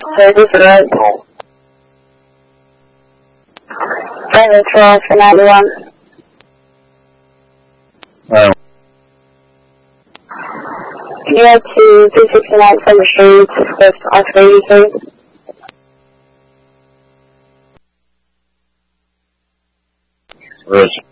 So this is right. Driver 12 for 91. Can you head to 369 Summer Street with Oscar UK? Roger.